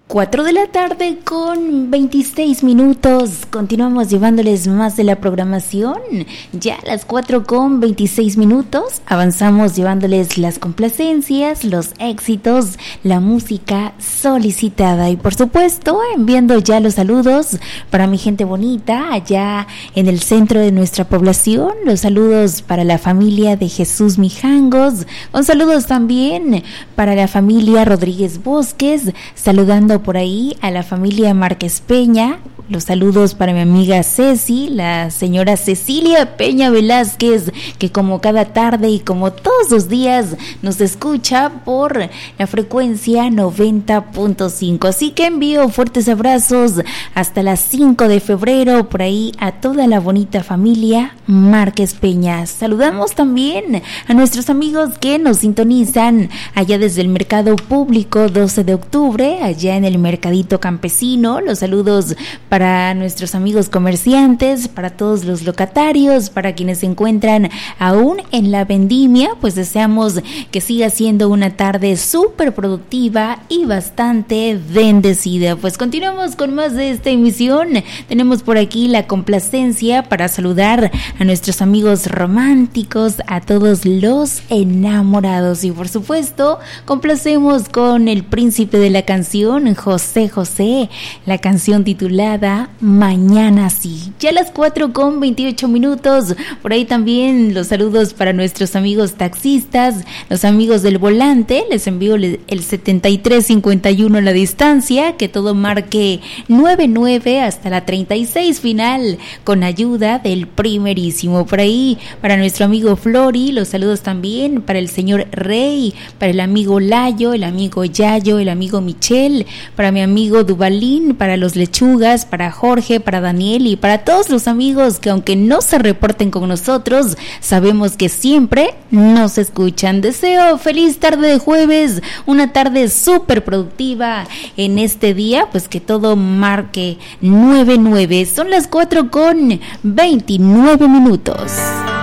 4 de la tarde con 26 minutos. Continuamos llevándoles más de la programación. Ya a las 4 con 26 minutos avanzamos llevándoles las complacencias, los éxitos, la música solicitada. Y por supuesto enviando ya los saludos para mi gente bonita allá en el centro de nuestra población. Los saludos para la familia de Jesús Mijangos. Un saludos también para la familia Rodríguez Bosques. Saludando por ahí a la familia Márquez Peña. Los saludos para mi amiga Ceci, la señora Cecilia Peña Velázquez, que como cada tarde y como todos los días nos escucha por la frecuencia 90.5. Así que envío fuertes abrazos hasta las 5 de febrero por ahí a toda la bonita familia Márquez Peña. Saludamos también a nuestros amigos que nos sintonizan allá desde el Mercado Público 12 de octubre, allá en el Mercadito Campesino. Los saludos para nuestros amigos comerciantes, para todos los locatarios, para quienes se encuentran aún en la vendimia, pues deseamos que siga siendo una tarde súper productiva y bastante bendecida. Pues continuamos con más de esta emisión. Tenemos por aquí la complacencia para saludar a nuestros amigos románticos, a todos los enamorados, y por supuesto complacemos con el príncipe de la canción, José José, la canción titulada Mañana Sí. Ya a las 4 con 28 minutos, por ahí también los saludos para nuestros amigos taxistas, los amigos del volante. Les envío el 7351 a la distancia, que todo marque 99 hasta la 36 final, con ayuda del primerísimo. Por ahí para nuestro amigo Flori, los saludos también para el señor Rey, para el amigo Layo, el amigo Yayo, el amigo Michel, para mi amigo Duvalín, para los Lechugas, para Jorge, para Daniel y para todos los amigos que aunque no se reporten con nosotros, sabemos que siempre nos escuchan. Deseo feliz tarde de jueves, una tarde súper productiva en este día, pues que todo marque 99. Son las 4 con 29 minutos.